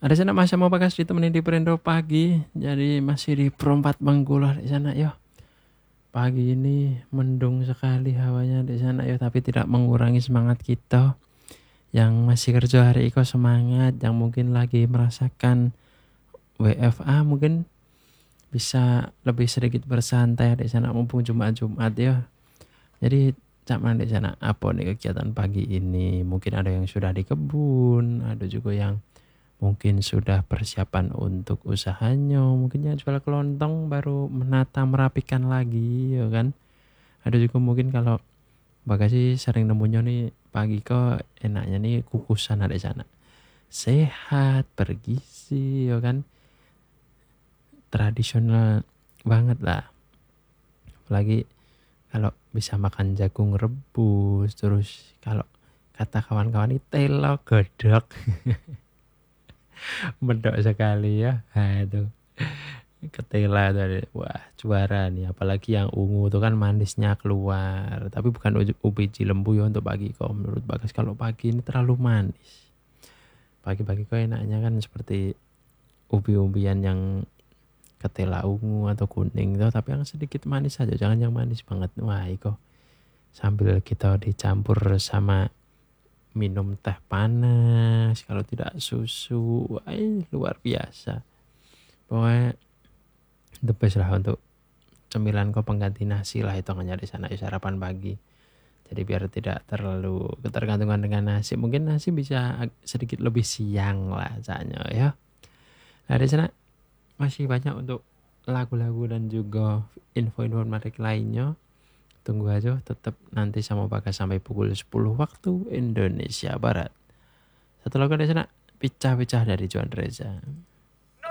Ada sana masa mau bagas ditemenin di Perindo pagi. Jadi masih di Perempat Bengkulu di sana yo. Pagi ini mendung sekali hawanya di sana yo, tapi tidak mengurangi semangat kita yang masih kerja hari ini semangat, yang mungkin lagi merasakan WFA mungkin bisa lebih sedikit bersantai di sana mumpung Jumat ya. Jadi cak mana di sana apa nih kegiatan pagi ini? Mungkin ada yang sudah di kebun, ada juga yang mungkin sudah persiapan untuk usahanya, mungkin yang jual kelontong baru menata merapikan lagi ya kan. Ada juga mungkin kalau bagasi sering nemunya nih pagi kok enaknya nih kukusan ada di sana. Sehat, bergizi ya kan. Tradisional banget lah. Apalagi kalau bisa makan jagung rebus, terus kalau kata kawan-kawan ini telo godok. Medok sekali ya. Nah, itu ketela tadi. Wah, juara nih. Apalagi yang ungu itu kan manisnya keluar. Tapi bukan ubi cilembu ya untuk pagi kok. Menurut Bagas kalau pagi ini terlalu manis. Pagi-pagi kok enaknya kan seperti ubi-ubian yang ketela ungu atau kuning tuh, tapi yang sedikit manis saja, jangan yang manis banget. Wah, itu sambil kita dicampur sama minum teh panas, kalau tidak susu, wah, luar biasa. Pokoknya the best lah untuk cemilan kok pengganti nasi lah itu hanya di sana di sarapan pagi. Jadi biar tidak terlalu ketergantungan dengan nasi, mungkin nasi bisa sedikit lebih siang lah saatnya ya. Nah di sana masih banyak untuk lagu-lagu dan juga info-info menarik lainnya. Tunggu aja tetap nanti sama Bagas sampai pukul 10 waktu Indonesia Barat. Satu lagu di sana, Picah-Picah dari Juan Reza.